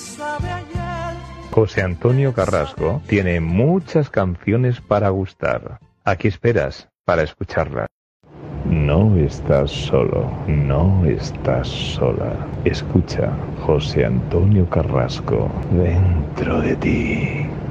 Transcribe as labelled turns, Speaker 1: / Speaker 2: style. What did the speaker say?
Speaker 1: José Antonio Carrasco tiene muchas canciones para gustar. ¿A qué esperas para escucharlas? No estás solo, no estás sola. Escucha José Antonio Carrasco dentro de ti.